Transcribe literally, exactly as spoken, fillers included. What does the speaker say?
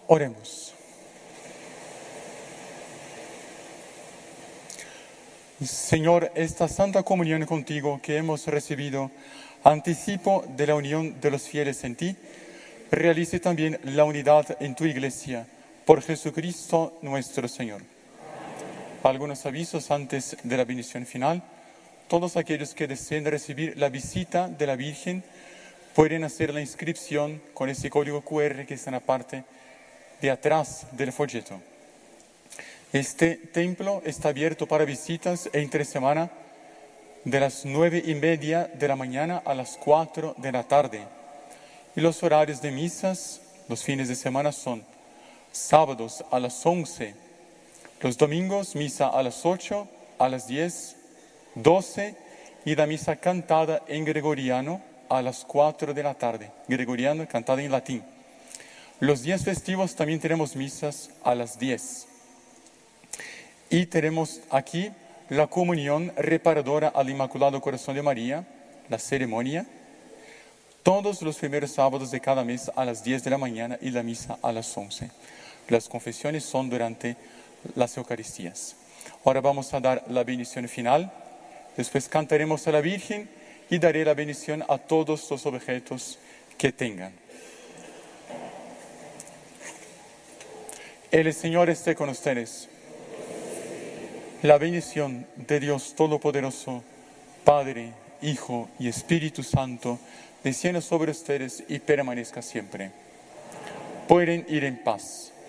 Oremos. Señor, esta santa comunión contigo que hemos recibido, anticipo de la unión de los fieles en ti, realice también la unidad en tu iglesia, por Jesucristo nuestro Señor. Algunos avisos antes de la bendición final. Todos aquellos que deseen recibir la visita de la Virgen pueden hacer la inscripción con ese código cu erre que está en la parte de atrás del folleto. Este templo está abierto para visitas entre semana de las nueve y media de la mañana a las cuatro de la tarde. Y los horarios de misas, los fines de semana son sábados a las once, los domingos misa a las ocho, a las diez, doce y la misa cantada en gregoriano a las cuatro de la tarde, gregoriano cantada en latín. Los días festivos también tenemos misas a las diez. Y tenemos aquí la comunión reparadora al Inmaculado Corazón de María, la ceremonia, todos los primeros sábados de cada mes a las diez de la mañana y la misa a las once. Las confesiones son durante las Eucaristías. Ahora vamos a dar la bendición final, después cantaremos a la Virgen y daré la bendición a todos los objetos que tengan. El Señor esté con ustedes. La bendición de Dios Todopoderoso, Padre, Hijo y Espíritu Santo, descienda sobre ustedes y permanezca siempre. Pueden ir en paz.